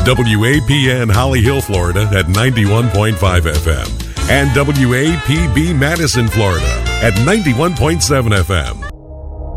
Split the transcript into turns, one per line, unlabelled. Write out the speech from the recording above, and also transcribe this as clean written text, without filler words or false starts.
WAPN Holly Hill, Florida at 91.5 FM and WAPB Madison, Florida at 91.7 FM.